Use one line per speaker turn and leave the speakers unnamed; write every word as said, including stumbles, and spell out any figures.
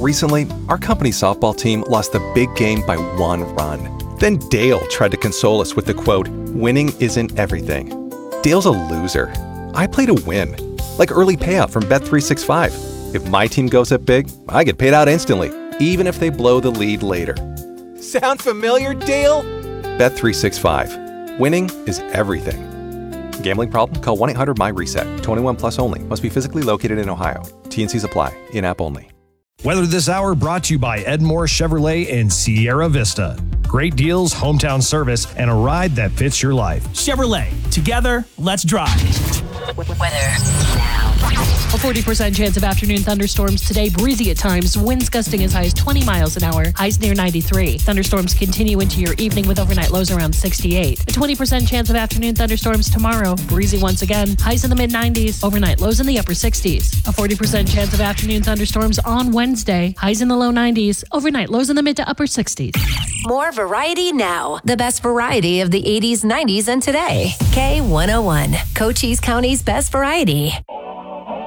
Recently, our company softball team lost the big game by one run. Then Dale tried to console us with the quote, "Winning isn't everything." Dale's a loser. I play to win. Like early payout from Bet three sixty-five. If my team goes up big, I get paid out instantly, even if they blow the lead later. Sound familiar, Dale? Bet three sixty-five. Winning is everything. Gambling problem? Call one eight hundred M Y reset. twenty-one plus only. Must be physically located in Ohio. T and Cs apply. In-app only.
Weather this hour brought to you by Edmore Chevrolet in Sierra Vista. Great deals, hometown service, and a ride that fits your life.
Chevrolet. Together, let's drive.
Weather now.
A forty percent chance of afternoon thunderstorms today. Breezy at times. Winds gusting as high as twenty miles an hour. Highs near ninety-three. Thunderstorms continue into your evening with overnight lows around sixty-eight. A twenty percent chance of afternoon thunderstorms tomorrow. Breezy once again. Highs in the mid nineties. Overnight lows in the upper sixties. A forty percent chance of afternoon thunderstorms on Wednesday. Highs in the low nineties. Overnight lows in the mid to upper sixties.
More variety now. The best variety of the eighties, nineties, and today. K one oh one, Cochise County's best variety.